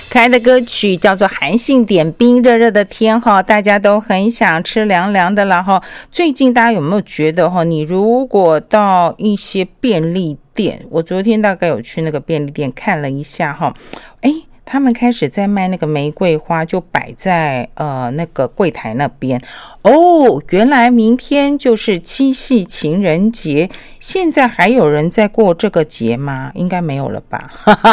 可爱的歌曲叫做韩信点兵，热热的天哈，大家都很想吃凉凉的了哈。最近大家有没有觉得哈，你如果到一些便利店，我昨天大概有去那个便利店看了一下哈，他们开始在卖那个玫瑰花，就摆在那个柜台那边。原来明天就是七夕情人节，现在还有人在过这个节吗？应该没有了吧。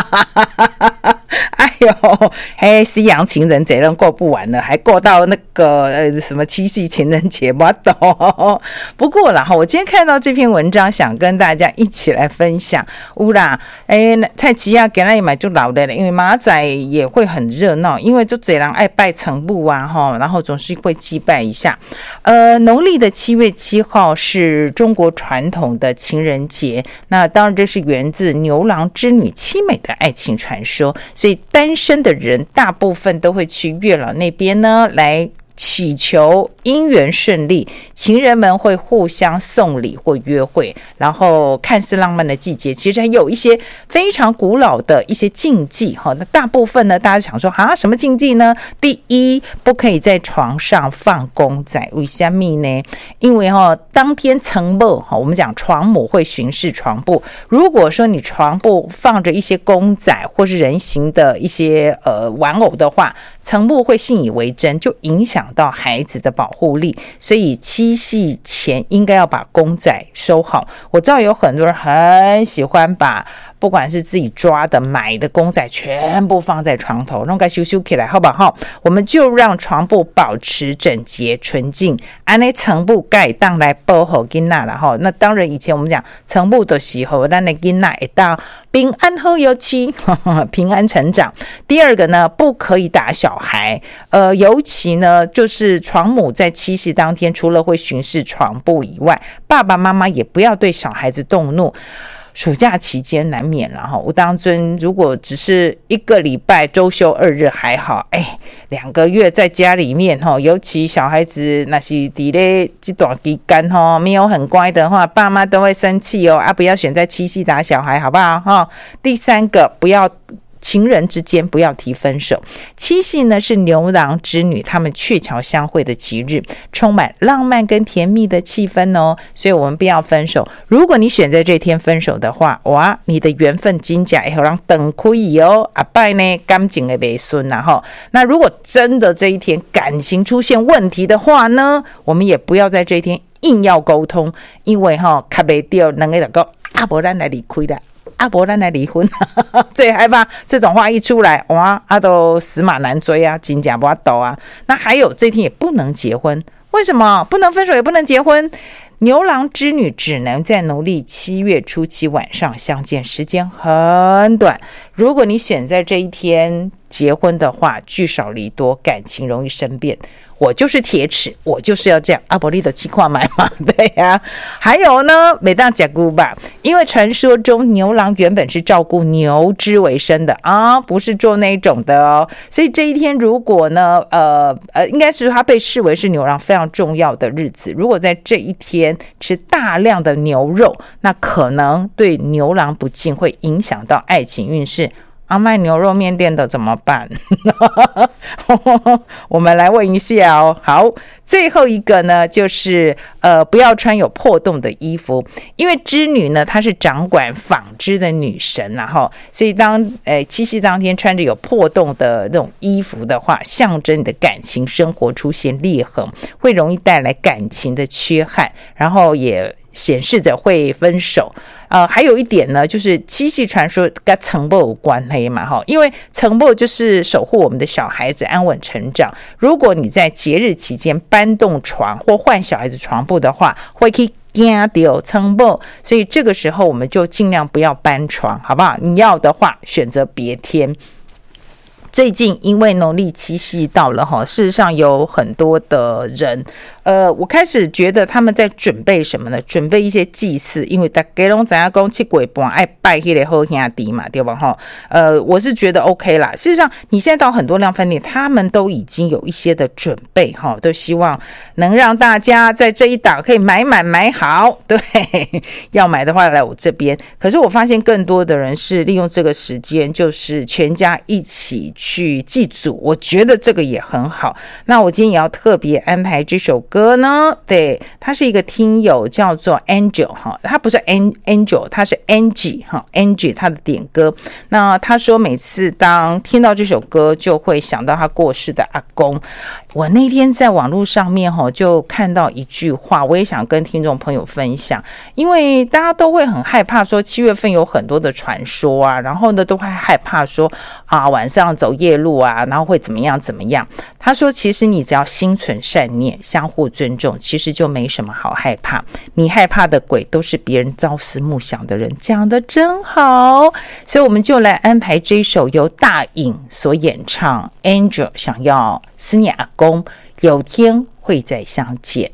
哎呦，西洋情人节过不完了，还过到那个什么七夕情人节，我懂。不过啦，我今天看到这篇文章，想跟大家一起来分享。有啦，菜市啊，给咱买就老的了，因为马仔也会很热闹，因为就这人爱拜成母啊，然后总是会祭拜一下。农历的7月7号是中国传统的情人节，那当然这是源自牛郎织女凄美的爱情传说，所以单身的人大部分都会去月老那边呢来祈求姻缘顺利，情人们会互相送礼或约会，然后看似浪漫的季节，其实还有一些非常古老的一些禁忌。那大部分呢，大家想说什么禁忌呢？第一，不可以在床上放公仔，为什么呢？因为当天床母，我们讲床母会巡视床铺，如果说你床铺放着一些公仔或是人形的一些玩偶的话，床母会信以为真，就影响到孩子的保护力，所以七夕前应该要把公仔收好。我知道有很多人很喜欢把不管是自己抓的买的公仔全部放在床头，弄个修修起来好不好？我们就让床铺保持整洁纯净，安尼床铺盖当来保护囡仔啦哈。那当然以前我们讲床铺的时候，咱的囡仔会到平安好有期，平安成长。第二个呢，不可以打小孩，尤其呢就是床母在七夕当天，除了会巡视床铺以外，爸爸妈妈也不要对小孩子动怒。暑假期间难免了哈，我当真如果只是1个礼拜周休2日还好，2个月在家里面哈，尤其小孩子那是伫咧这段期间哈，没有很乖的话，爸妈都会生气哦不要选在七夕打小孩好不好哈？第三个，不要情人之间不要提分手。七夕呢是牛郎织女他们鹊桥相会的吉日，充满浪漫跟甜蜜的气氛哦，所以我们不要分手。如果你选在这天分手的话，哇，你的缘分真假会让等可以哦，拜呢感情的袂顺啦哈。那如果真的这一天感情出现问题的话呢，我们也不要在这一天硬要沟通，因为卡袂到两个就讲不然来离开啦。不然来离婚最害怕这种话一出来，哇都死马难追啊，真假不斗啊。那还有这天也不能结婚，为什么不能分手也不能结婚？牛郎织女只能在农历7月初7晚上相见，时间很短。如果你选在这一天结婚的话，聚少离多，感情容易生变。我就是铁齿，我就是要这样，不然就试看买嘛，对呀。还有呢，每当讲古吧，因为传说中牛郎原本是照顾牛只为生的不是做那种的哦。所以这一天如果呢，应该是他被视为是牛郎非常重要的日子。如果在这一天吃大量的牛肉，那可能对牛郎不敬，会影响到爱情运势。卖牛肉面店的怎么办？我们来问一下哦。好，最后一个呢，就是不要穿有破洞的衣服，因为织女呢，她是掌管纺织的女神啦哈，所以当七夕当天穿着有破洞的那种衣服的话，象征你的感情生活出现裂痕，会容易带来感情的缺憾，然后也显示着会分手。还有一点呢，就是七夕传说跟承母有关系嘛哈，因为承母就是守护我们的小孩子安稳成长。如果你在节日期间搬动床或换小孩子床铺的话，会去惊到承母，所以这个时候我们就尽量不要搬床，好不好？你要的话选择别天。最近因为农历七夕到了哈，事实上有很多的人，我开始觉得他们在准备什么呢？准备一些祭祀，因为大家都知道说七月半爱拜那个好兄弟嘛，对吧哈？我是觉得 OK 啦。事实上，你现在到很多量贩店，他们都已经有一些的准备哈，都希望能让大家在这一档可以买满买好。对，要买的话来我这边。可是我发现更多的人是利用这个时间，就是全家一起去祭祖，我觉得这个也很好。那我今天也要特别安排这首歌呢，对，他是一个听友叫做 Angel 哈，他不是 Angel， 他是 Angie 哈 ，Angie 他的点歌。那他说每次当听到这首歌，就会想到他过世的阿公。我那天在网络上面就看到一句话，我也想跟听众朋友分享，因为大家都会很害怕说7月份有很多的传说啊，然后呢都会害怕说啊晚上走夜路啊，然后会怎么样怎么样。他说其实你只要心存善念，相互尊重，其实就没什么好害怕，你害怕的鬼都是别人朝思暮想的人。讲得真好，所以我们就来安排这一首由大颖所演唱 Angel 想要思念阿公，有天会再相见。